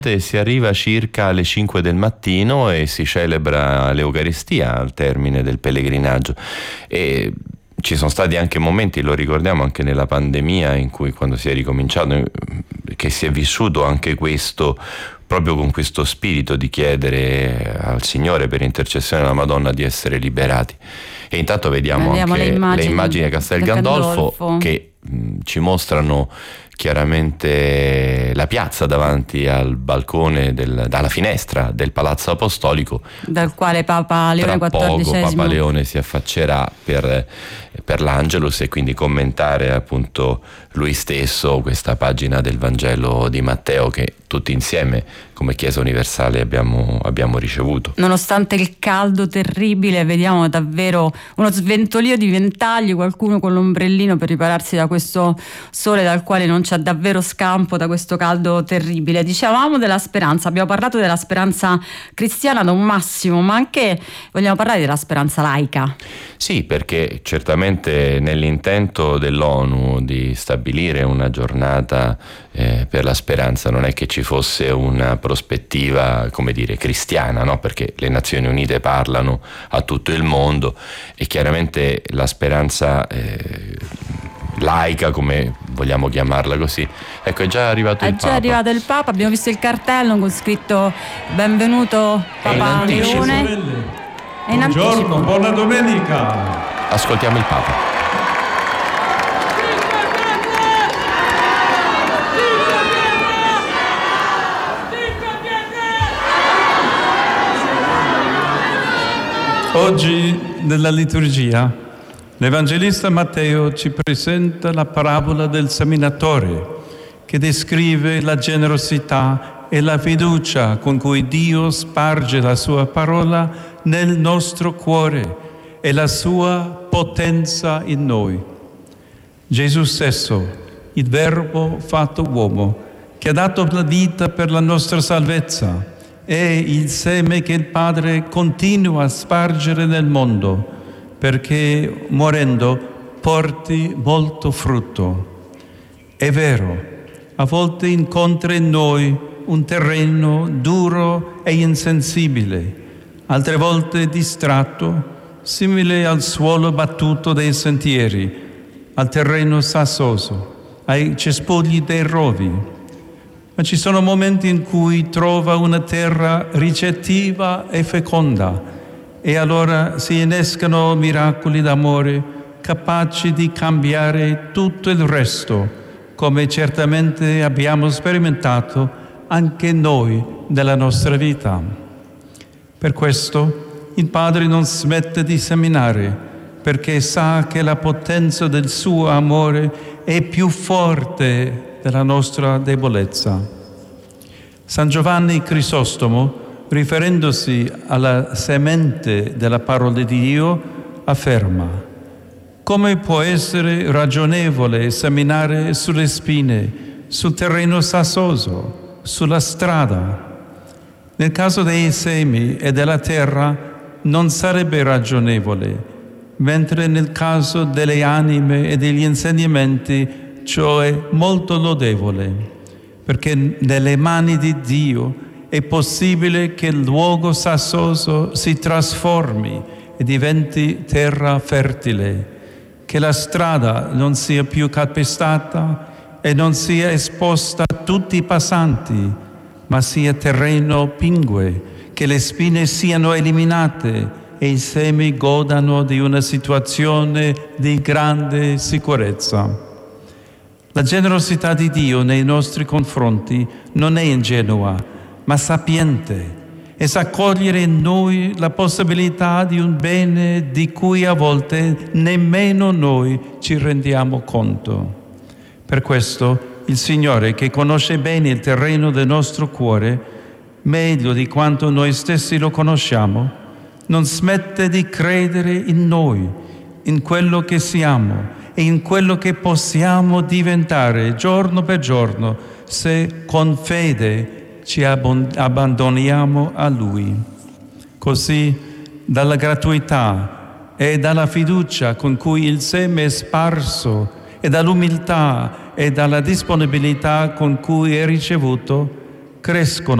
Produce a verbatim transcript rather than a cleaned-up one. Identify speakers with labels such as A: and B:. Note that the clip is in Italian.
A: Si arriva circa alle cinque del mattino e si celebra l'Eucaristia al termine del pellegrinaggio, e ci sono stati anche momenti, lo ricordiamo anche nella pandemia, in cui quando si è ricominciato, che si è vissuto anche questo proprio con questo spirito di chiedere al Signore, per intercessione della Madonna, di essere liberati. E intanto vediamo, vediamo anche le immagini, le immagini di Castel Gandolfo, Gandolfo che mh, ci mostrano chiaramente la piazza davanti al balcone, del, dalla finestra del Palazzo Apostolico,
B: dal quale Papa Leone quattordicesimo
A: poco Papa Leone si affaccerà per, per l'Angelus, e quindi commentare appunto lui stesso questa pagina del Vangelo di Matteo che tutti insieme come Chiesa Universale abbiamo, abbiamo ricevuto.
B: Nonostante il caldo terribile, vediamo davvero uno sventolio di ventagli, qualcuno con l'ombrellino per ripararsi da questo sole dal quale non c'è davvero scampo, da questo caldo terribile. Dicevamo della speranza, abbiamo parlato della speranza cristiana da un massimo, ma anche vogliamo parlare della speranza laica.
A: Sì, perché certamente nell'intento dell'ONU di stabilire una giornata eh, per la speranza non è che ci fosse una prospettiva, come dire, cristiana, no? Perché le Nazioni Unite parlano a tutto il mondo e chiaramente la speranza eh, laica, come vogliamo chiamarla così, ecco, è già arrivato
B: è
A: il
B: Papa. È già arrivato il Papa, abbiamo visto il cartello con scritto benvenuto Papa Leone.
C: E buongiorno, buona domenica.
A: Ascoltiamo il Papa.
C: Oggi nella liturgia l'Evangelista Matteo ci presenta la parabola del seminatore, che descrive la generosità e la fiducia con cui Dio sparge la sua parola nel nostro cuore e la sua potenza in noi. Gesù stesso, il Verbo fatto uomo, che ha dato la vita per la nostra salvezza, è il seme che il Padre continua a spargere nel mondo, perché morendo porti molto frutto. È vero, a volte incontra in noi un terreno duro e insensibile, altre volte distratto, simile al suolo battuto dei sentieri, al terreno sassoso, ai cespugli dei rovi. Ma ci sono momenti in cui trova una terra ricettiva e feconda, e allora si innescano miracoli d'amore capaci di cambiare tutto il resto, come certamente abbiamo sperimentato anche noi nella nostra vita. Per questo il Padre non smette di seminare, perché sa che la potenza del suo amore è più forte della nostra debolezza. San Giovanni Crisostomo, riferendosi alla semente della parola di Dio, afferma: come può essere ragionevole seminare sulle spine, sul terreno sassoso, sulla strada? Nel caso dei semi e della terra non sarebbe ragionevole, mentre nel caso delle anime e degli insegnamenti ciò è molto lodevole, perché nelle mani di Dio è possibile che il luogo sassoso si trasformi e diventi terra fertile, che la strada non sia più calpestata e non sia esposta a tutti i passanti, ma sia terreno pingue, che le spine siano eliminate e i semi godano di una situazione di grande sicurezza. La generosità di Dio nei nostri confronti non è ingenua, ma sapiente, e sa cogliere in noi la possibilità di un bene di cui a volte nemmeno noi ci rendiamo conto. Per questo il Signore, che conosce bene il terreno del nostro cuore, meglio di quanto noi stessi lo conosciamo, non smette di credere in noi, in quello che siamo e in quello che possiamo diventare giorno per giorno se con fede ci abbandoniamo a Lui. Così, dalla gratuità e dalla fiducia con cui il seme è sparso, e dall'umiltà e dalla disponibilità con cui è ricevuto, crescono